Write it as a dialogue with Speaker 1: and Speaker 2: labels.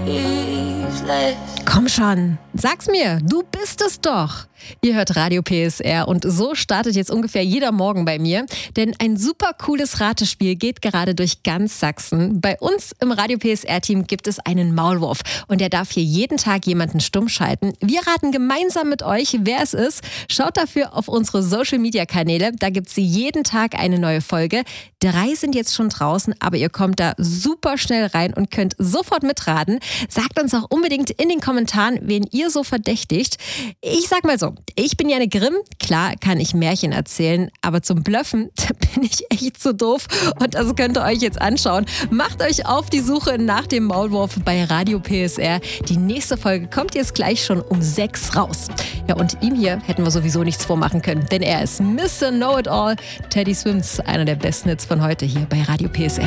Speaker 1: Komm schon, sag's mir, du bist es doch. Ihr hört Radio PSR und so startet jetzt ungefähr jeder Morgen bei mir, denn ein super cooles Ratespiel geht gerade durch ganz Sachsen. Bei uns im Radio PSR-Team gibt es einen Maulwurf und der darf hier jeden Tag jemanden stumm schalten. Wir raten gemeinsam mit euch, wer es ist. Schaut dafür auf unsere Social-Media-Kanäle, da gibt's jeden Tag eine neue Folge. 3 sind jetzt schon draußen, aber ihr kommt da super schnell rein und könnt sofort mitraten. Sagt uns auch unbedingt in den Kommentaren, wen ihr so verdächtigt. Ich sag mal so, ich bin Janne Grimm, klar kann ich Märchen erzählen, aber zum Bluffen da bin ich echt zu doof und das könnt ihr euch jetzt anschauen. Macht euch auf die Suche nach dem Maulwurf bei Radio PSR. Die nächste Folge kommt jetzt gleich schon um 6 raus. Ja, und ihm hier hätten wir sowieso nichts vormachen können, denn er ist Mr. Know-It-All. Teddy Swims, einer der besten Hits von heute hier bei Radio PSR.